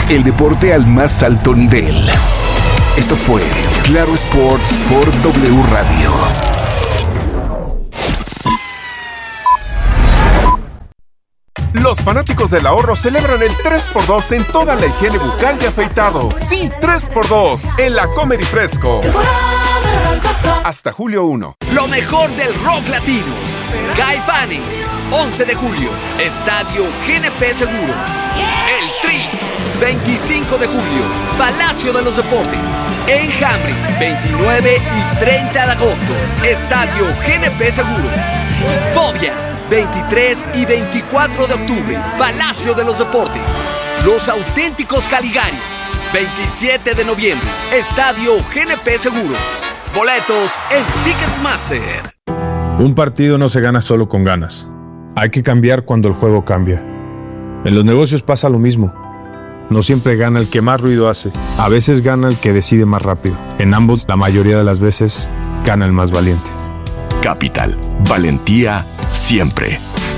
el deporte al más alto nivel. Esto fue Claro Sports por W Radio. Los fanáticos del ahorro celebran el 3x2 en toda la higiene bucal y afeitado. Sí, 3x2 en la Comer y Fresco. Hasta julio 1. Lo mejor del rock latino. Caifanes, 11 de julio, Estadio GNP Seguros. El Tri, 25 de julio, Palacio de los Deportes. Enjambre, 29 y 30 de agosto, Estadio GNP Seguros. Fobia, 23 y 24 de octubre, Palacio de los Deportes. Los Auténticos Caligaris, 27 de noviembre, Estadio GNP Seguros. Boletos en Ticketmaster. Un partido no se gana solo con ganas. Hay que cambiar cuando el juego cambia. En los negocios pasa lo mismo. No siempre gana el que más ruido hace. A veces gana el que decide más rápido. En ambos, la mayoría de las veces, gana el más valiente. Capital. Valentía siempre.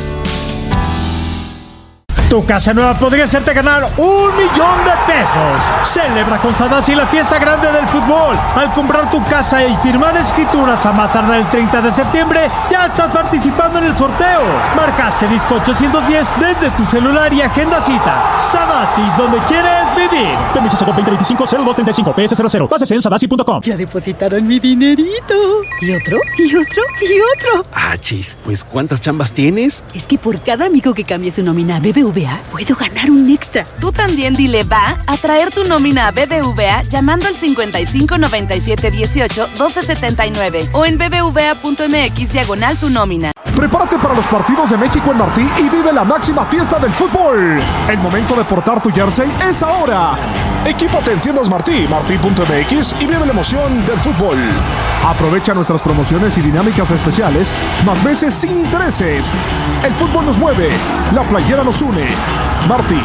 Tu casa nueva podría hacerte ganar $1 millón de pesos. Celebra con Sadasi la fiesta grande del fútbol. Al comprar tu casa y firmar escrituras a más tardar el 30 de septiembre, ya estás participando en el sorteo. Marca asterisco 810 desde tu celular y agenda cita. Sadasi, donde quieres vivir. Permiso Segov 2025-0235 PS00. Bases en sadasi.com. Ya depositaron mi dinerito. ¿Y otro? ¿Y otro? ¿Y otro? Ah, chis, pues ¿cuántas chambas tienes? Es que por cada amigo que cambie su nómina a BBVA, puedo ganar un extra. Tú también dile va a traer tu nómina a BBVA llamando al 55 97 18 12 79 o en bbva.mx/tu nómina. Prepárate para los partidos de México en Martí y vive la máxima fiesta del fútbol. El momento de portar tu jersey es ahora. Equípate en tiendas Martí, martí.mx y vive la emoción del fútbol. Aprovecha nuestras promociones y dinámicas especiales, más meses sin intereses. El fútbol nos mueve, la playera nos une. Martí.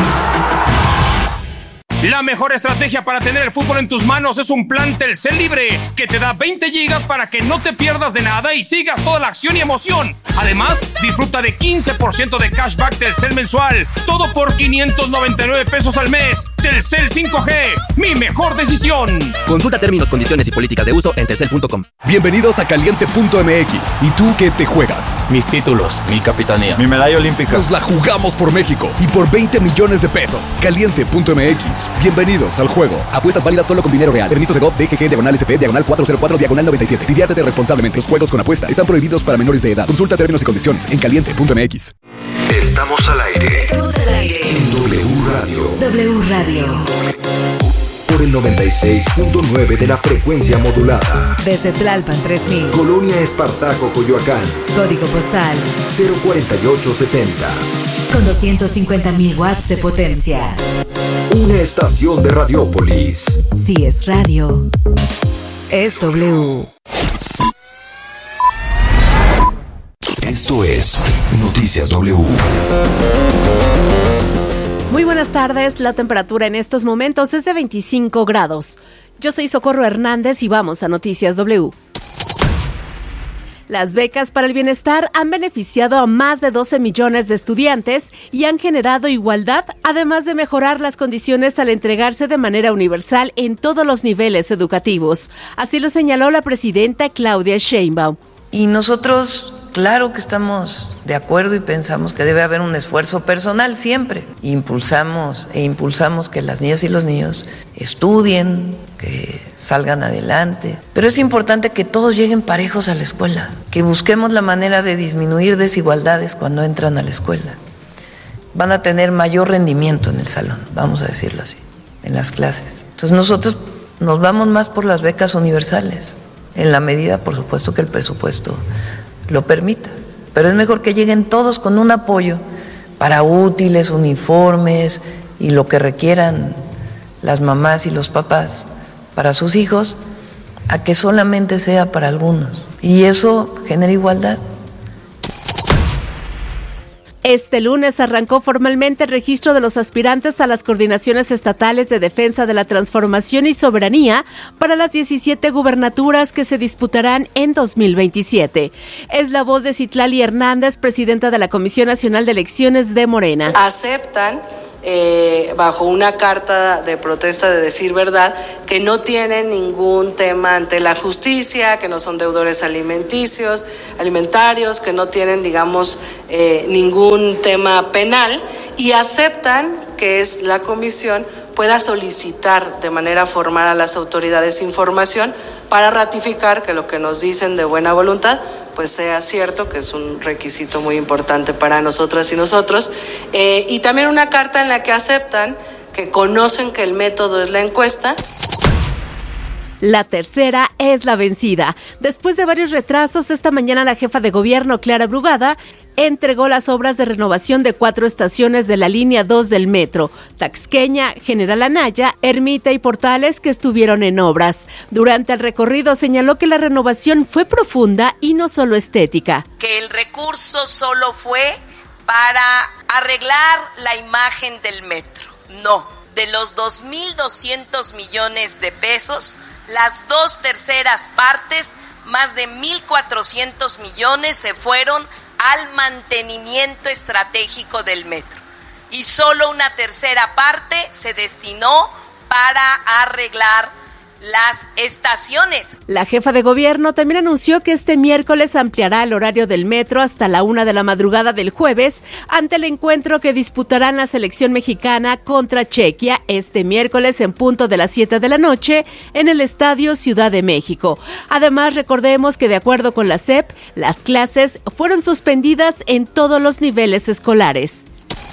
La mejor estrategia para tener el fútbol en tus manos es un plan Telcel Libre que te da 20 gigas para que no te pierdas de nada y sigas toda la acción y emoción. Además, disfruta de 15% de cashback Telcel mensual. Todo por 599 pesos al mes. Telcel 5G, mi mejor decisión. Consulta términos, condiciones y políticas de uso en telcel.com. Bienvenidos a Caliente.mx. ¿Y tú qué te juegas? Mis títulos, mi capitanía, mi medalla olímpica. Nos la jugamos por México y por 20 millones de pesos. Caliente.mx. Bienvenidos al juego. Apuestas válidas solo con dinero real. Permiso Segov DGG/SP /404/97. Diviértete responsablemente. Los juegos con apuesta están prohibidos para menores de edad. Consulta términos y condiciones en Caliente.mx. Estamos al aire. Estamos al aire. En W Radio. W Radio. Por el 96.9 de la frecuencia modulada. Desde Tlalpan 3000. Colonia Espartaco, Coyoacán. Código postal 04870. Con 250.000 watts de potencia. Una estación de Radiópolis. Si es radio, es W. Esto es Noticias W. Muy buenas tardes, la temperatura en estos momentos es de 25 grados. Yo soy Socorro Hernández y vamos a Noticias W. Las becas para el bienestar han beneficiado a más de 12 millones de estudiantes y han generado igualdad, además de mejorar las condiciones al entregarse de manera universal en todos los niveles educativos. Así lo señaló la presidenta Claudia Sheinbaum. Y nosotros, claro que estamos de acuerdo y pensamos que debe haber un esfuerzo personal siempre. Impulsamos que las niñas y los niños estudien, que salgan adelante. Pero es importante que todos lleguen parejos a la escuela, que busquemos la manera de disminuir desigualdades cuando entran a la escuela. Van a tener mayor rendimiento en el salón, vamos a decirlo así, en las clases. Entonces nosotros nos vamos más por las becas universales, en la medida, por supuesto, que el presupuesto lo permita. Pero es mejor que lleguen todos con un apoyo para útiles, uniformes y lo que requieran las mamás y los papás para sus hijos, a que solamente sea para algunos. Y eso genera igualdad. Este lunes arrancó formalmente el registro de los aspirantes a las coordinaciones estatales de defensa de la transformación y soberanía para las 17 gubernaturas que se disputarán en 2027. Es la voz de Citlali Hernández, presidenta de la Comisión Nacional de Elecciones de Morena. Aceptan bajo una carta de protesta de decir verdad, que no tienen ningún tema ante la justicia, que no son deudores alimentarios, que no tienen, digamos, ningún tema penal, y aceptan que la comisión pueda solicitar de manera formal a las autoridades información para ratificar que lo que nos dicen de buena voluntad pues sea cierto, que es un requisito muy importante para nosotras y nosotros, y también una carta en la que aceptan que conocen que el método es la encuesta. La tercera es la vencida. Después de varios retrasos, esta mañana la jefa de gobierno, Clara Brugada, entregó las obras de renovación de 4 estaciones de la línea 2 del metro: Taxqueña, General Anaya, Ermita y Portales, que estuvieron en obras. Durante el recorrido señaló que la renovación fue profunda y no solo estética. Que el recurso solo fue para arreglar la imagen del metro. No, de los 2.200 millones de pesos, las 2/3 partes, más de 1.400 millones, se fueron al mantenimiento estratégico del metro. Y solo una 1/3 parte se destinó para arreglar las estaciones. La jefa de gobierno también anunció que este miércoles ampliará el horario del metro hasta la 1 de la madrugada del jueves, ante el encuentro que disputarán la selección mexicana contra Chequia este miércoles en punto de las 7 de la noche en el Estadio Ciudad de México. Además, recordemos que de acuerdo con la SEP, las clases fueron suspendidas en todos los niveles escolares.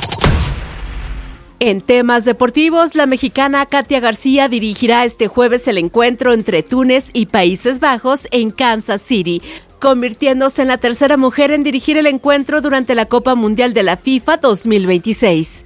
En temas deportivos, la mexicana Katia García dirigirá este jueves el encuentro entre Túnez y Países Bajos en Kansas City, convirtiéndose en la tercera mujer en dirigir el encuentro durante la Copa Mundial de la FIFA 2026.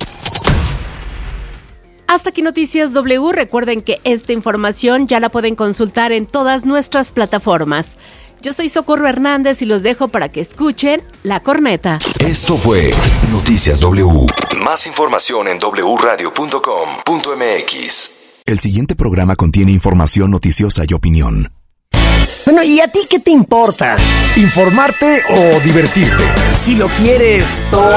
Hasta aquí Noticias W. Recuerden que esta información ya la pueden consultar en todas nuestras plataformas. Yo soy Socorro Hernández y los dejo para que escuchen La Corneta. Esto fue Noticias W. Más información en wradio.com.mx. El siguiente programa contiene información noticiosa y opinión. Bueno, ¿y a ti qué te importa? ¿Informarte o divertirte? Si lo quieres todo...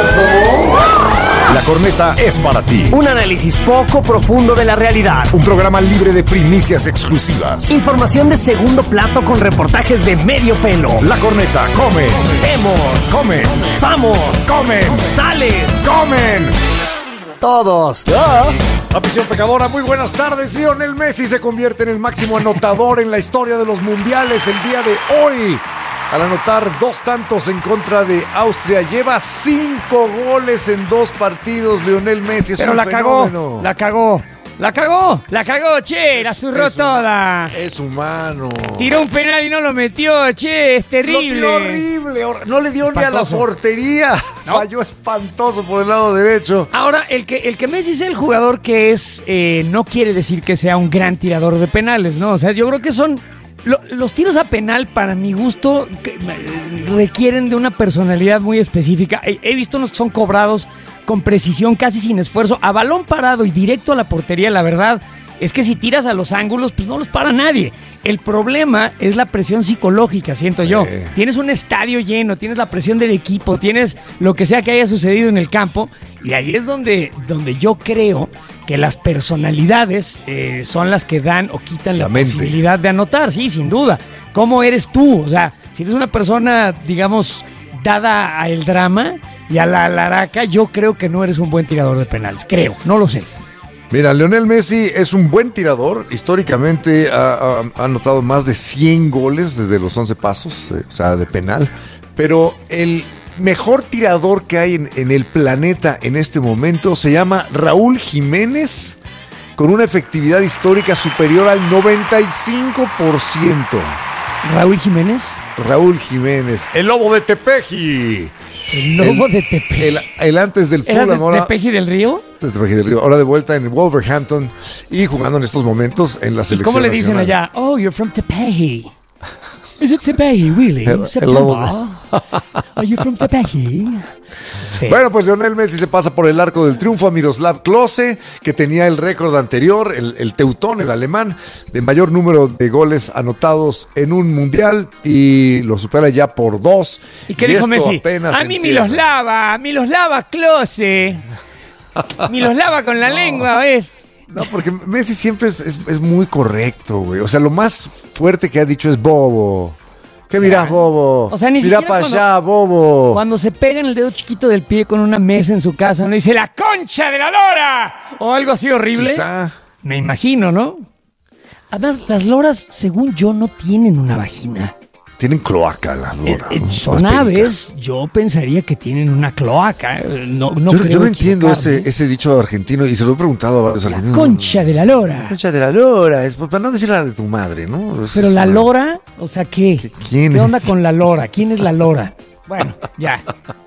La Corneta es para ti. Un análisis poco profundo de la realidad. Un programa libre de primicias exclusivas. Información de segundo plato con reportajes de medio pelo. La Corneta come. Vemos. Comen. Vamos. Comen. Sales. Comen. Todos. Afición pecadora, muy buenas tardes. Lionel Messi se convierte en el máximo anotador en la historia de los mundiales el día de hoy, al anotar 2 tantos en contra de Austria. Lleva 5 goles en 2 partidos. Lionel Messi es Pero un fenómeno. La cagó, che, la zurró toda. Es humano. Tiró un penal y no lo metió, che, es terrible. Lo tiró horrible, no le dio espantoso. Ni a la portería. ¿No? Falló espantoso por el lado derecho. Ahora, el que Messi sea el jugador que es, no quiere decir que sea un gran tirador de penales, ¿no? O sea, yo creo que son... Los tiros a penal, para mi gusto, requieren de una personalidad muy específica. He visto unos que son cobrados con precisión, casi sin esfuerzo, a balón parado y directo a la portería. La verdad es que si tiras a los ángulos, pues no los para nadie. El problema es la presión psicológica, siento yo. Tienes un estadio lleno, tienes la presión del equipo, tienes lo que sea que haya sucedido en el campo, y ahí es donde yo creo que las personalidades son las que dan o quitan la posibilidad de anotar, sí, sin duda. ¿Cómo eres tú? O sea, si eres una persona, digamos, dada al drama y a la laraca, yo creo que no eres un buen tirador de penales. Creo, no lo sé. Mira, Lionel Messi es un buen tirador. Históricamente ha anotado más de 100 goles desde los 11 pasos, o sea, de penal. Pero el mejor tirador que hay en el planeta en este momento se llama Raúl Jiménez, con una efectividad histórica superior al 95%. ¿Raúl Jiménez? Raúl Jiménez, el lobo de Tepeji. El lobo de Tepeji. El antes del ¿Era Fulham. de Tepeji del Río? De Tepeji del Río. Ahora de vuelta en Wolverhampton y jugando en estos momentos en la selección. ¿Y cómo le dicen nacional allá? Oh, you're from Tepeji. Is it Tepeji, really? September. Are you from Tepeji? Sí. Bueno, pues Lionel Messi se pasa por el arco del triunfo a Miroslav Klose, que tenía el récord anterior, el teutón, el alemán, de mayor número de goles anotados en un mundial, y lo supera ya por 2. ¿Y qué dijo Messi? A mí Miroslava Klose. Ni los lava con la lengua, a ver. No, porque Messi siempre es muy correcto, güey. O sea, lo más fuerte que ha dicho es bobo. ¿Qué mirás, bobo? O sea, ni Mirá siquiera para cuando- allá, bobo. Cuando se pega en el dedo chiquito del pie con una mesa en su casa, no dice ¡la concha de la lora! O algo así horrible. Quizá. Me imagino, ¿no? Además, las loras, según yo, no tienen una vagina. Tienen cloaca las loras. ¿no? Son Las aves, yo pensaría que tienen una cloaca. No yo creo no entiendo equivocarme. ese dicho argentino y se lo he preguntado a varios argentinos. Concha de la lora. Concha de la lora. Es para no decir la de tu madre, ¿no? Pero la lora, o sea, ¿qué? ¿Quién ¿Qué es? onda con la lora? ¿Quién es la lora? Bueno, ya.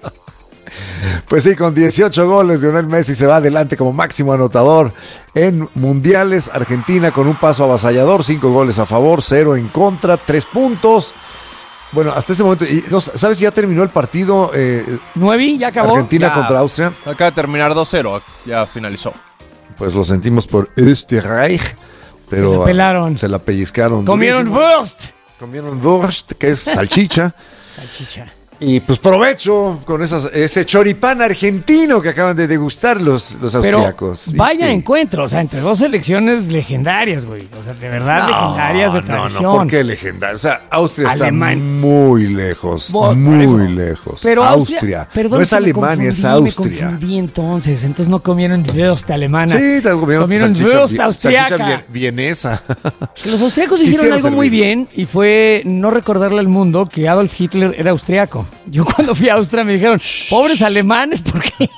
Pues sí, con 18 goles, Lionel Messi se va adelante como máximo anotador en mundiales. Argentina con un paso avasallador, 5 goles a favor, 0 en contra, 3 puntos. Bueno, hasta ese momento, y, ¿sabes si ya terminó el partido? ¿9? ¿Ya acabó? Argentina Ya. contra Austria. Acaba de terminar 2-0, ya finalizó. Pues lo sentimos por Österreich, pero Se la pelaron. se la pellizcaron. Comieron durísimo. Wurst. Comieron Wurst, que es salchicha. Salchicha. Y pues provecho con ese choripán argentino que acaban de degustar los Pero austriacos. vaya ¿viste? encuentro, o sea, entre dos selecciones legendarias, güey. O sea, de verdad legendarias de tradición. No, ¿por qué legendario? O sea, Austria Alemán. está muy lejos, Por eso. muy lejos. Pero Austria, perdón no es que me Alemania, es confundí, Austria. Me confundí entonces no comieron Wurst alemana. Sí, comieron Wurst austriaca. salchicha vienesa. Los austriacos Quisieron hicieron algo muy servir. bien y fue no recordarle al mundo que Adolf Hitler era austriaco. Yo cuando fui a Austria me dijeron, pobres alemanes, porque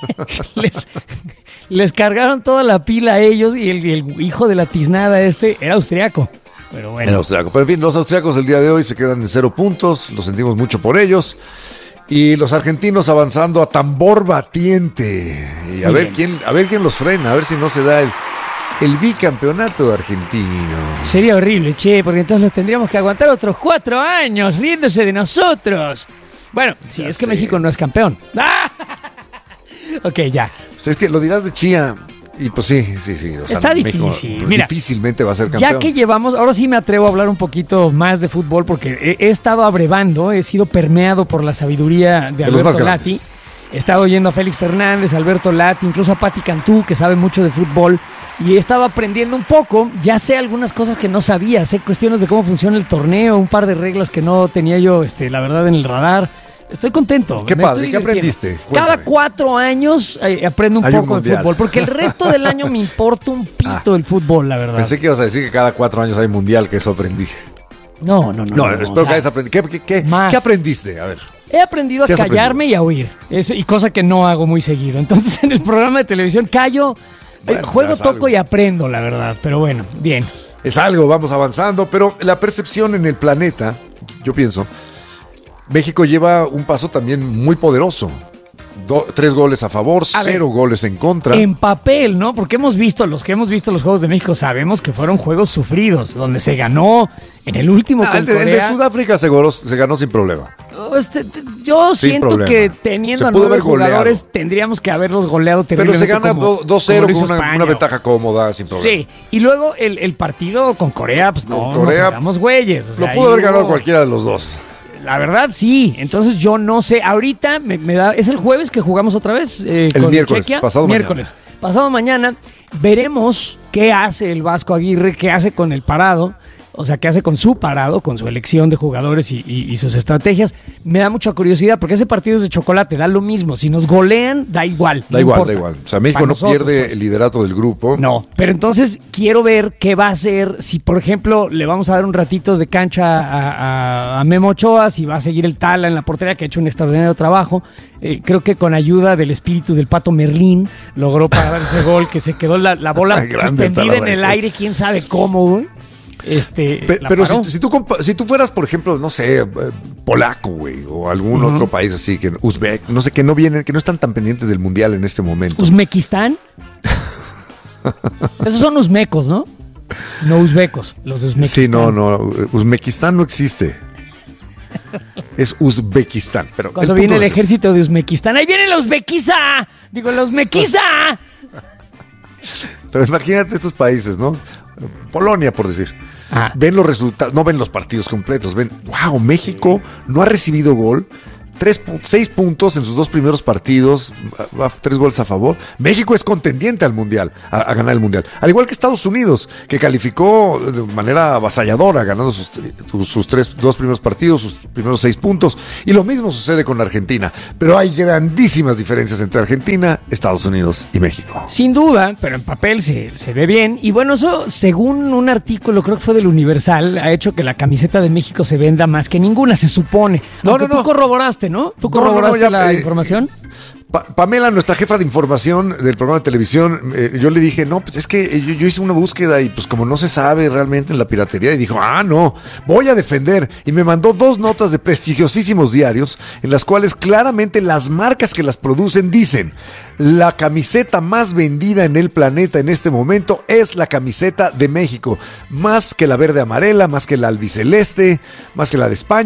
les cargaron toda la pila a ellos y el hijo de la tiznada era austriaco. Pero bueno. Era austriaco. Pero en fin, los austriacos el día de hoy se quedan en 0 puntos, lo sentimos mucho por ellos. Y los argentinos avanzando a tambor batiente. Y a Muy ver bien. quién los frena, a ver si no se da el bicampeonato argentino. Sería horrible, che, porque entonces los tendríamos que aguantar otros 4 años riéndose de nosotros. Bueno, si Ya es que sé. México no es campeón. Ok, ya. Pues es que lo dirás de Chía. Y pues sí. O sea, Está México difícil. Mira, difícilmente va a ser campeón. Ya que llevamos, ahora sí me atrevo a hablar un poquito más de fútbol porque he estado abrevando, he sido permeado por la sabiduría de los más Alberto grandes. Lati. He estado oyendo a Félix Fernández, a Alberto Lati, incluso a Pati Cantú, que sabe mucho de fútbol. Y he estado aprendiendo un poco, ya sé algunas cosas que no sabía, sé cuestiones de cómo funciona el torneo, un par de reglas que no tenía yo, la verdad, en el radar. Estoy contento. Qué me padre, estoy ¿qué divirtiendo. aprendiste? Cada Cuéntame. 4 años aprendo un Hay un poco de mundial. fútbol, porque el resto del año me importa un pito el fútbol, la verdad. Pensé que ibas a decir que cada 4 años hay mundial, que eso aprendí. No, Espero que hayas aprendido. ¿Qué aprendiste? A ver. He aprendido a ¿Qué has callarme y a oír. Y cosa que no hago muy seguido. Entonces, en el programa de televisión callo, Bueno, juego, ya es toco algo. y aprendo, la verdad. Pero bueno, bien. Es algo, vamos avanzando, pero la percepción en el planeta, yo pienso, México lleva un paso también muy poderoso. 3 goles a favor, A 0 goles en contra. En papel, ¿no? Porque los que hemos visto los Juegos de México sabemos que fueron juegos sufridos, donde se ganó en el último con El de Corea. Sudáfrica se ganó sin problema. Yo Sin siento problema. que teniendo Se a pudo 9 haber goleado. jugadores tendríamos que haberlos goleado Pero terriblemente. se gana como 2-0 lo con hizo una España. ventaja cómoda, sin problema. Sí, y luego el partido con Corea, pues no, Corea, nos hagamos güeyes. O sea, Lo pudo ahí haber ganado hubo- cualquiera de los dos. La verdad, sí. Entonces yo no sé. Ahorita me da. ¿Es el jueves que jugamos otra vez? El Con miércoles, Chequia? pasado miércoles. Pasado mañana veremos qué hace el Vasco Aguirre, qué hace con el parado. O sea, qué hace con su parado, con su elección de jugadores y sus estrategias. Me da mucha curiosidad porque ese partido es de chocolate, da lo mismo. Si nos golean, da igual. Da no igual, importa. da igual. O sea, México Para no nosotros, pierde pues. el liderato del grupo. No, pero entonces quiero ver qué va a hacer. Si, por ejemplo, le vamos a dar un ratito de cancha a Memo Ochoa, si va a seguir el Tala en la portería, que ha hecho un extraordinario trabajo. Creo que con ayuda del espíritu del Pato Merlín logró parar ese gol, que se quedó la bola Grande suspendida en Tala, el aire, quién sabe cómo, güey. La Pero paró. si tú fueras, por ejemplo, no sé, polaco, güey, o algún otro país así, que Uzbek, no sé, que no están tan pendientes del mundial en este momento. ¿Uzbekistán? Esos son uzmecos, ¿no? No uzbecos, los de Uzbekistán. Sí, no, Uzbekistán no existe. Es Uzbekistán. Pero Cuando viene el ejército de Uzbekistán, ¡ahí viene la Uzbekiza! Digo, la Uzbekiza. Pero imagínate estos países, ¿no? Polonia, por decir. Ven los resultados, no ven los partidos completos, ven, wow, México no ha recibido gol 6 puntos en sus 2 primeros partidos, 3 goles a favor. México es contendiente al Mundial, a ganar el Mundial. Al igual que Estados Unidos, que calificó de manera avasalladora, ganando sus 2 primeros partidos, sus primeros 6 puntos. Y lo mismo sucede con Argentina. Pero hay grandísimas diferencias entre Argentina, Estados Unidos y México. Sin duda, pero en papel se ve bien. Y bueno, eso, según un artículo, creo que fue del Universal, ha hecho que la camiseta de México se venda más que ninguna, se supone. No. Tú corroboraste, ¿no? ¿Tú corroboraste la información? Pamela, nuestra jefa de información del programa de televisión, yo le dije, no, pues es que yo hice una búsqueda y pues como no se sabe realmente en la piratería, y dijo, no, voy a defender. Y me mandó 2 notas de prestigiosísimos diarios en las cuales claramente las marcas que las producen dicen: la camiseta más vendida en el planeta en este momento es la camiseta de México, más que la verde amarela, más que la albiceleste, más que la de España.